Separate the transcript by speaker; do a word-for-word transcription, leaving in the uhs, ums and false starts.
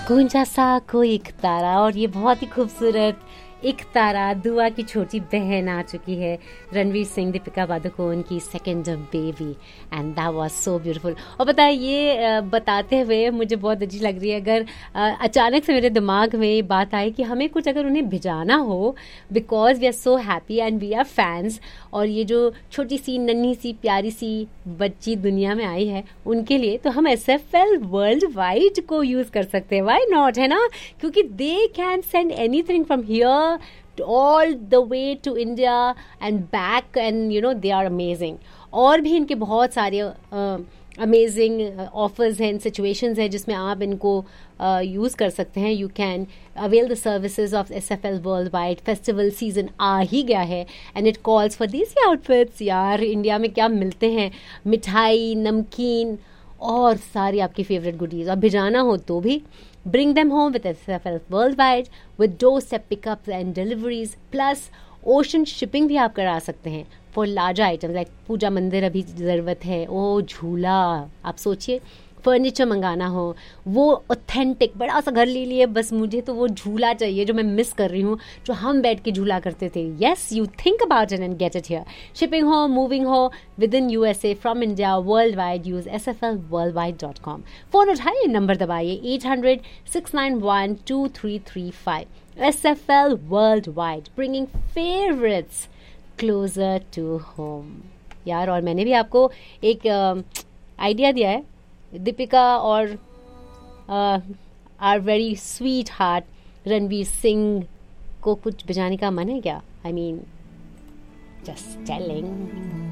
Speaker 1: गूंजा सा कोई एक तारा, और ये बहुत ही खूबसूरत एक तारा दुआ की छोटी बहन आ चुकी है, रणवीर सिंह दीपिका पादुकोण की second baby, and that was so beautiful. और पता है ये बताते हुए मुझे बहुत अच्छी लग रही है, अगर अचानक से मेरे दिमाग में ये बात आई कि हमें कुछ अगर उन्हें भिजाना हो, because we are so happy and we are fans, और ये जो छोटी सी नन्ही सी प्यारी सी बच्ची दुनिया में आई है उनके लिए, तो हम S F L world wide को यूज कर सकते हैं, वाई नॉट, है ना, क्योंकि they can send anything from here all the way to India and back, and you know they are amazing. और भी इनके बहुत सारे अमेजिंग ऑफर्स हैं, सिचुएशंस हैं जिसमें आप इनको यूज़ uh, कर सकते हैं. You can avail the services of S F L world wide. Festival season आ ही गया है and it calls for this outfits. यार इंडिया में क्या मिलते हैं, मिठाई, नमकीन और सारी आपकी फेवरेट गुडीज. अब भिजाना हो तो भी bring them home with S F L Worldwide with doorstep pickups and deliveries, plus ocean shipping भी आप करा सकते हैं for larger items like पूजा मंदिर अभी ज़रूरत है, ओ झूला, आप सोचिए फर्नीचर मंगाना हो, वो ऑथेंटिक बड़ा सा घर ले लिए, बस मुझे तो वो झूला चाहिए जो मैं मिस कर रही हूँ, जो हम बैठ के झूला करते थे. Yes, you think about it and get it here. Shipping हो, मूविंग हो with in U S A, from India, world wide, use S F L world wide dot com. Phone उठाइए, नंबर दबाइए eight hundred six nine one two three three five. S F L world wide, bringing favourites closer to home. यार, और मैंने भी आपको एक idea uh, दिया है. दीपिका और are very sweet heart Ranveer Singh को कुछ बजाने का मन है क्या? I mean just telling.